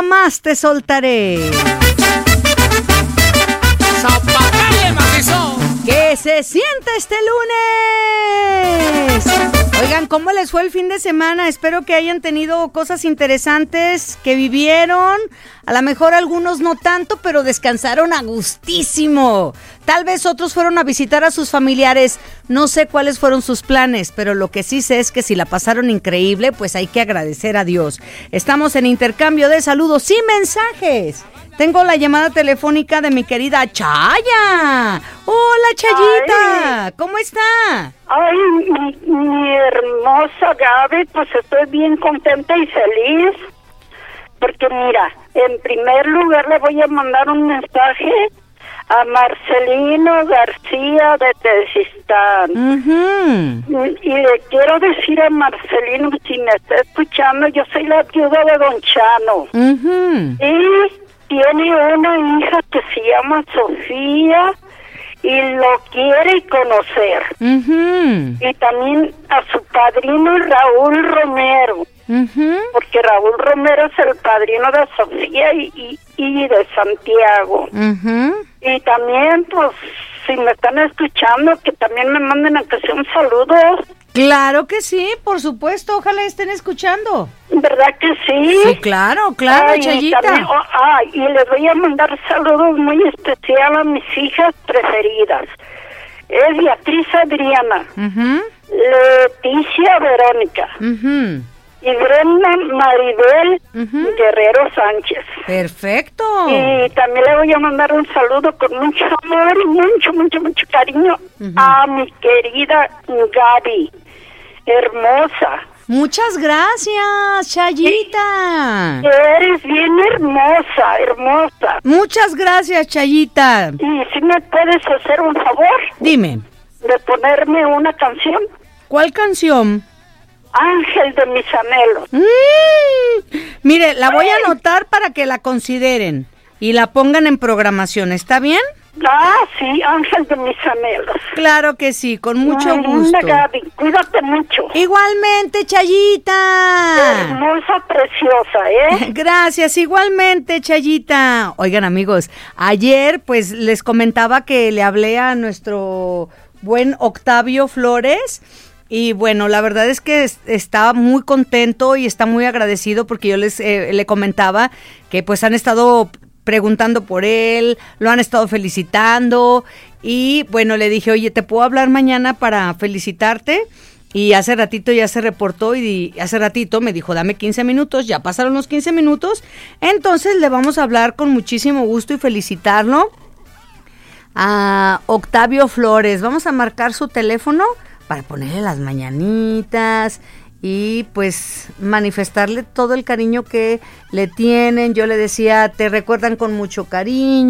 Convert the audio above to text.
jamás te soltaré. ¿Qué se siente este lunes? Oigan, ¿cómo les fue el fin de semana? Espero que hayan tenido cosas interesantes que vivieron. A lo mejor algunos no tanto, pero descansaron a gustísimo. Tal vez otros fueron a visitar a sus familiares. No sé cuáles fueron sus planes, pero lo que sí sé es que si la pasaron increíble, pues hay que agradecer a Dios. Estamos en intercambio de saludos y mensajes. Tengo la llamada telefónica de mi querida Chaya. Hola, Chayita. Ay. ¿Cómo está? Ay, mi hermosa Gaby, pues estoy bien contenta y feliz. Porque mira, en primer lugar le voy a mandar un mensaje a Marcelino García de Tezistán. Y le quiero decir a Marcelino, si me está escuchando, yo soy la viuda de Don Chano. Y tiene una hija que se llama Sofía y lo quiere conocer. Y también a su padrino Raúl Romero. Porque Raúl Romero es el padrino de Sofía y de Santiago. Y también, pues, si me están escuchando, que también me manden aunque sea un saludo. Claro que sí, por supuesto, ojalá estén escuchando. ¿Verdad que sí? Sí, claro, Chayita. También, y les voy a mandar saludos muy especiales a mis hijas preferidas. Es Beatriz Adriana, Leticia Verónica, y Brenda Maribel Guerrero Sánchez. Perfecto. Y también le voy a mandar un saludo con mucho amor y mucho cariño a mi querida Gaby, hermosa. Muchas gracias, Chayita. Eres bien hermosa. Muchas gracias, Chayita. Y si me puedes hacer un favor. Dime. De ponerme una canción. ¿Cuál canción? Ángel de mis anhelos. Mire, la voy a anotar para que la consideren y la pongan en programación, ¿está bien? Sí, Ángel de mis anhelos. Claro que sí, con mucho gusto. Gaby, cuídate mucho. Igualmente, Chayita. Hermosa, preciosa, Gracias, igualmente, Chayita. Oigan, amigos, ayer pues les comentaba que le hablé a nuestro buen Octavio Flores. Y bueno, la verdad es que está muy contento y está muy agradecido porque yo le comentaba que pues han estado preguntando por él, lo han estado felicitando y bueno, le dije, oye, ¿te puedo hablar mañana para felicitarte? Y hace ratito ya se reportó y hace ratito me dijo, dame 15 minutos, ya pasaron los 15 minutos, entonces le vamos a hablar con muchísimo gusto y felicitarlo a Octavio Flores. Vamos a marcar su teléfono para ponerle las mañanitas y pues manifestarle todo el cariño que le tienen. Yo le decía, te recuerdan con mucho cariño.